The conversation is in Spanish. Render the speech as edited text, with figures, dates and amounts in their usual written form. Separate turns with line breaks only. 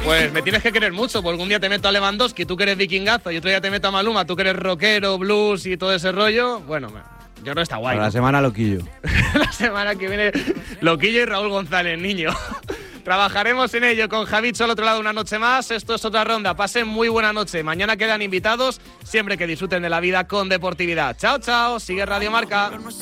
Pues me tienes que querer mucho, porque un día te meto a Lewandowski, tú que eres vikingazo, y otro día te meto a Maluma, tú que eres rockero, blues y todo ese rollo. Bueno, yo creo que está guay.
Para la semana Loquillo.
La semana que viene Loquillo y Raúl González, niño. Trabajaremos en ello con Javicho al otro lado una noche más. Esto es Otra Ronda. Pasen muy buena noche. Mañana quedan invitados, siempre que disfruten de la vida con deportividad. Chao, chao. Sigue Radio Marca.